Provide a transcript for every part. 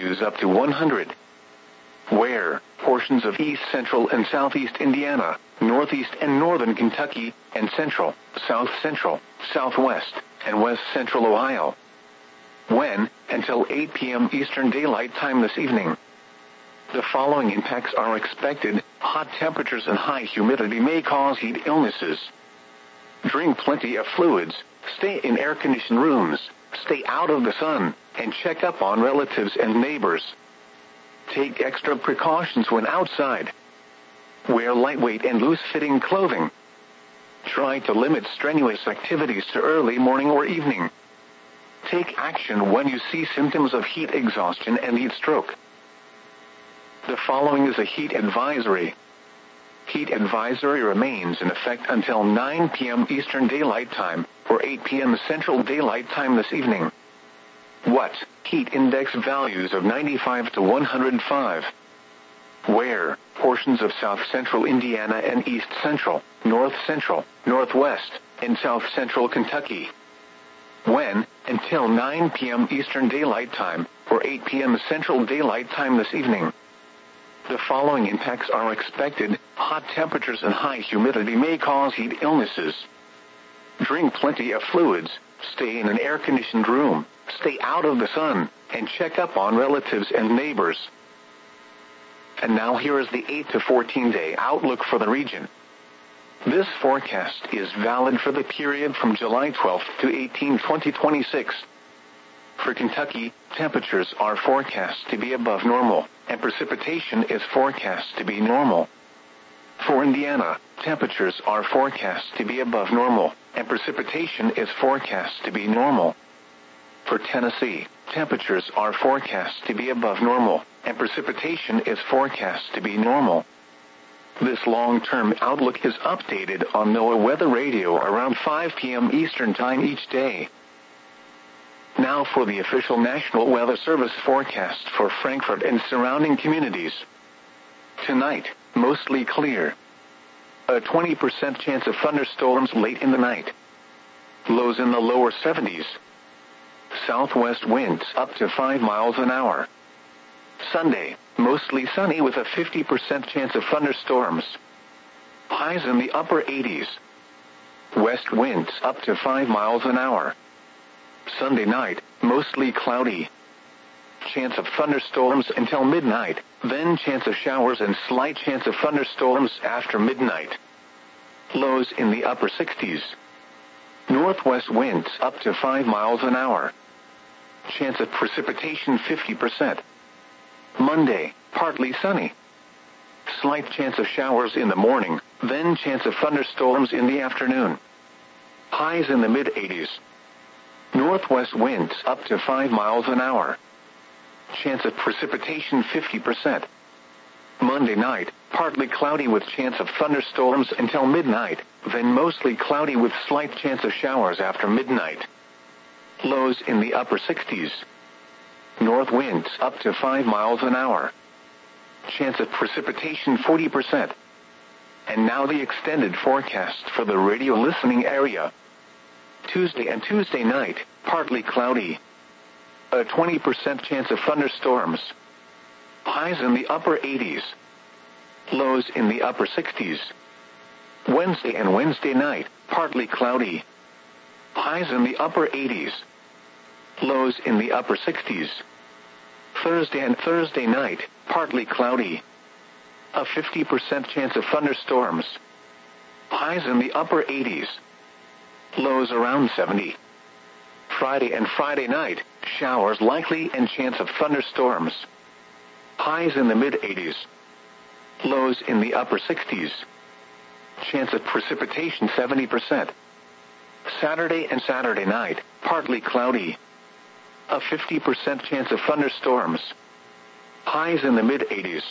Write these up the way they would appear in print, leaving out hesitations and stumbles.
values up to 100. Where portions of east central and southeast Indiana, northeast and northern Kentucky, and central, south central, southwest, and west central Ohio. When, until 8 p.m. Eastern Daylight Time this evening. The following impacts are expected. Hot temperatures and high humidity may cause heat illnesses. Drink plenty of fluids, stay in air-conditioned rooms, stay out of the sun, and check up on relatives and neighbors. Take extra precautions when outside. Wear lightweight and loose-fitting clothing. Try to limit strenuous activities to early morning or evening. Take action when you see symptoms of heat exhaustion and heat stroke. The following is a heat advisory. Heat advisory remains in effect until 9 p.m. Eastern Daylight Time or 8 p.m. Central Daylight Time this evening. What? Heat index values of 95 to 105. Where? Portions of south central Indiana and east central, north central, northwest, and south central Kentucky. When? Until 9 p.m. Eastern Daylight Time or 8 p.m. Central Daylight Time this evening. The following impacts are expected. Hot temperatures and high humidity may cause heat illnesses. Drink plenty of fluids, stay in an air-conditioned room, stay out of the sun, and check up on relatives and neighbors. And now here is the 8 to 14-day outlook for the region. This forecast is valid for the period from July 12 to 18, 2026. For Kentucky, temperatures are forecast to be above normal, and precipitation is forecast to be normal. For Indiana, temperatures are forecast to be above normal, and precipitation is forecast to be normal. For Tennessee, temperatures are forecast to be above normal, and precipitation is forecast to be normal. This long-term outlook is updated on NOAA Weather Radio around 5 p.m. Eastern Time each day. Now for the official National Weather Service forecast for Frankfort and surrounding communities. Tonight, mostly clear. A 20% chance of thunderstorms late in the night. Lows in the lower 70s. Southwest winds up to 5 miles an hour. Sunday, mostly sunny with a 50% chance of thunderstorms. Highs in the upper 80s. West winds up to 5 miles an hour. Sunday night, mostly cloudy. Chance of thunderstorms until midnight, then chance of showers and slight chance of thunderstorms after midnight. Lows in the upper 60s. Northwest winds up to 5 miles an hour. Chance of precipitation 50%. Monday, partly sunny. Slight chance of showers in the morning, then chance of thunderstorms in the afternoon. Highs in the mid-80s. Northwest winds up to 5 miles an hour. Chance of precipitation 50%. Monday night, partly cloudy with chance of thunderstorms until midnight, then mostly cloudy with slight chance of showers after midnight. Lows in the upper 60s. North winds up to 5 miles an hour. Chance of precipitation 40%. And now the extended forecast for the radio listening area. Tuesday and Tuesday night, partly cloudy. A 20% chance of thunderstorms. Highs in the upper 80s. Lows in the upper 60s. Wednesday and Wednesday night, partly cloudy. Highs in the upper 80s. Lows in the upper 60s. Thursday and Thursday night, partly cloudy. A 50% chance of thunderstorms. Highs in the upper 80s. Lows around 70. Friday and Friday night, showers likely and chance of thunderstorms. Highs in the mid-80s. Lows in the upper 60s. Chance of precipitation 70%. Saturday and Saturday night, partly cloudy. A 50% chance of thunderstorms. Highs in the mid-80s.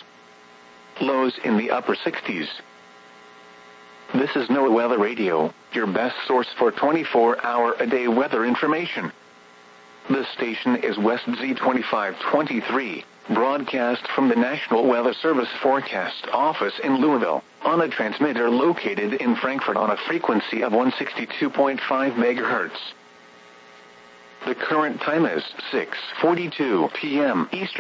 Lows in the upper 60s. This is NOAA Weather Radio, your best source for 24-hour-a-day weather information. This station is West Z2523, broadcast from the National Weather Service Forecast Office in Louisville, on a transmitter located in Frankfort on a frequency of 162.5 MHz. The current time is 6:42 p.m. Eastern